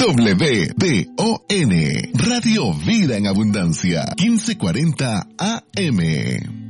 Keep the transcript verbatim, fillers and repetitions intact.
W D O N, Radio Vida en Abundancia, quince cuarenta A M.